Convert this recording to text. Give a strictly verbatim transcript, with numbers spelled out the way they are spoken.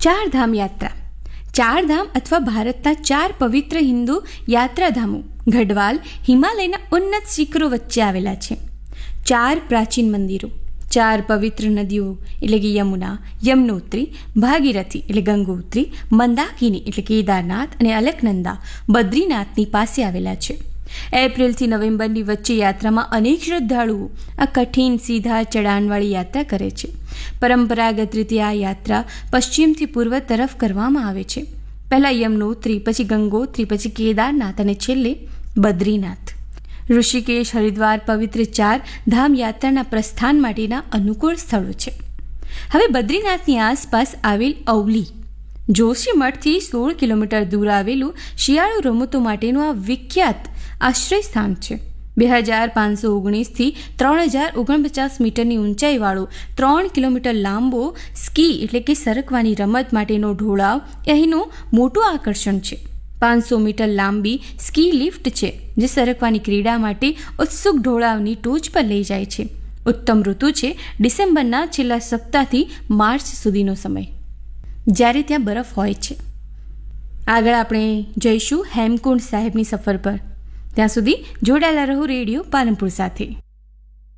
ચારધામ યાત્રા. ચારધામ અથવા ભારતના ચાર પવિત્ર હિન્દુ યાત્રાધામો ગઢવાલ હિમાલયના ઉન્નત શિખરો વચ્ચે આવેલા છે. ચાર પ્રાચીન મંદિરો, ચાર પવિત્ર નદીઓ એટલે કે યમુના, યમનોત્રી, ભાગીરથી એટલે ગંગોત્રી, મંદાકિની એટલે કેદારનાથ અને અલકનંદા બદ્રીનાથની પાસે આવેલા છે. એપ્રિલથી નવેમ્બરની વચ્ચે યાત્રામાં અનેક શ્રદ્ધાળુઓ આ કઠિન સીધા ચઢાણવાળી યાત્રા કરે છે. પરંપરાગત રીતે આ યાત્રા પશ્ચિમથી પૂર્વ તરફ કરવામાં આવે છે. પહેલાં યમનોત્રી, પછી ગંગોત્રી, પછી કેદારનાથ અને છેલ્લે બદ્રીનાથ. ઋષિકેશ, હરિદ્વાર પવિત્ર ચાર ધામ યાત્રાના પ્રસ્થાન માટેના અનુકૂળ સ્થળો છે. હવે બદ્રીનાથની આસપાસ આવેલ અવલી જોશીમઠથી સોળ કિલોમીટર દૂર આવેલું શિયાળુ રમતો માટેનું આ વિખ્યાત આશ્રય સ્થાન છે. બે હજાર પાંચસો ઓગણીસથી ત્રણ હજાર ઓગણપચાસ મીટરની ઊંચાઈવાળો ત્રણ કિલોમીટર લાંબો સ્કી એટલે કે સરકવાની રમત માટેનો ઢોળાવ એ અહીંનું મોટું આકર્ષણ છે. પાંચસો મીટર લાંબી સ્કી લિફ્ટ છે જે સરકવાની ક્રીડા માટે ઉત્સુક ઢોળાવની ટોચ પર લઈ જાય છે. ઉત્તમ ઋતુ છે ડિસેમ્બરના છેલ્લા સપ્તાહથી માર્ચ સુધીનો સમય, જ્યારે ત્યાં બરફ હોય છે. આગળ આપણે જઈશું હેમકુંડ સાહેબની સફર પર. ત્યાં સુધી જોડાયેલા રહો રેડિયો પાલનપુર સાથે.